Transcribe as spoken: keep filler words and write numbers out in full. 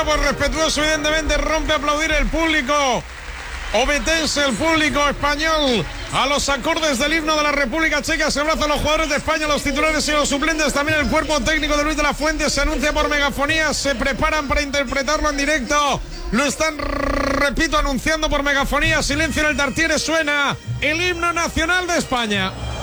pues respetuoso, evidentemente, rompe a aplaudir el público obetense, el público español, a los acordes del himno de la República Checa. Se abrazan los jugadores de España, los titulares y los suplentes, también el cuerpo técnico de Luis de la Fuente. Se anuncia por megafonía, se preparan para interpretarlo en directo. Lo están, repito, anunciando por megafonía. Silencio en el Tartiere, suena el himno nacional de España.